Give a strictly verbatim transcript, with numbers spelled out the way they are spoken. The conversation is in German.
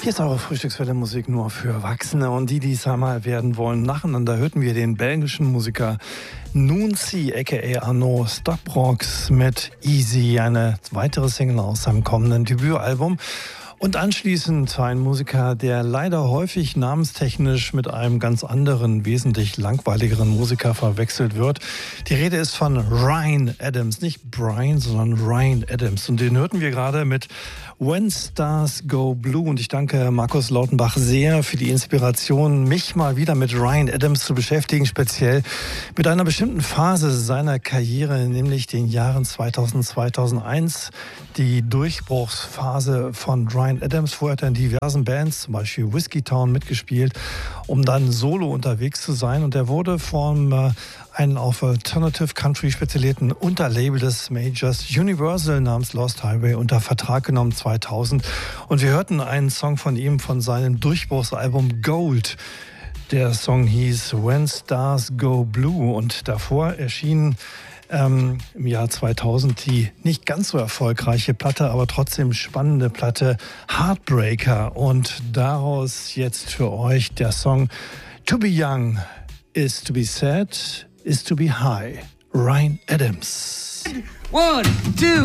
Hier ist eure Frühstückswelle-Musik nur für Erwachsene und die, die es einmal werden wollen. Nacheinander hörten wir den belgischen Musiker Nooncy, aka Arno Stockrocks mit Easy, eine weitere Single aus seinem kommenden Debütalbum. Und anschließend ein Musiker, der leider häufig namenstechnisch mit einem ganz anderen, wesentlich langweiligeren Musiker verwechselt wird. Die Rede ist von Ryan Adams, nicht Brian, sondern Ryan Adams. Und den hörten wir gerade mit When Stars Go Blue. Und ich danke Markus Lautenbach sehr für die Inspiration, mich mal wieder mit Ryan Adams zu beschäftigen, speziell mit einer bestimmten Phase seiner Karriere, nämlich den Jahren zweitausend, zweitausendeins, die Durchbruchsphase von Ryan Adams. Vorher hat er in diversen Bands, zum Beispiel Whiskeytown, mitgespielt, um dann solo unterwegs zu sein. Und er wurde vom äh, einen auf Alternative Country spezialisierten Unterlabel des Majors Universal namens Lost Highway unter Vertrag genommen zweitausend. Und wir hörten einen Song von ihm von seinem Durchbruchsalbum Gold. Der Song hieß When Stars Go Blue und davor erschien ähm, im Jahr zweitausend die nicht ganz so erfolgreiche Platte, aber trotzdem spannende Platte Heartbreaker. Und daraus jetzt für euch der Song To Be Young is to be sad, is to be high. Ryan Adams. One, two.